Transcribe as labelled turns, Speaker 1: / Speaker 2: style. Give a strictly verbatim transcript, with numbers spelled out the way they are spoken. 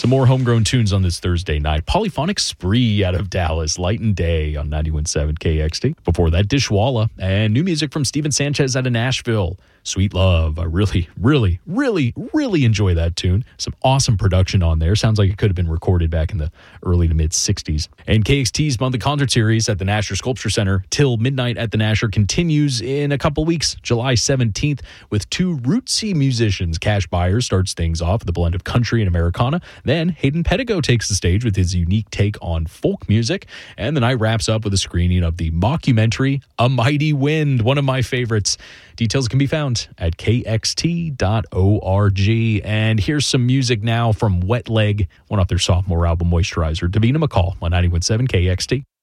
Speaker 1: Some more homegrown tunes on this Thursday night. Polyphonic Spree out of Dallas, Light and Day on ninety-one point seven K X T. Before that, Dishwalla, and new music from Steven Sanchez out of Nashville, Sweet Love. I really, really, really, really enjoy that tune. Some awesome production on there. Sounds like it could have been recorded back in the early to mid-sixties. And K X T's monthly concert series at the Nasher Sculpture Center till midnight at the Nasher continues in a couple weeks, July seventeenth, with two rootsy musicians. Cash Byers starts things off with a blend of country and Americana. Then Hayden Pedigo takes the stage with his unique take on folk music. And the night wraps up with a screening of the mockumentary A Mighty Wind, one of my favorites. Details can be found at K X T dot org. And here's some music now from Wet Leg, one off their sophomore album Moisturizer. Davina McCall on ninety-one point seven K X T.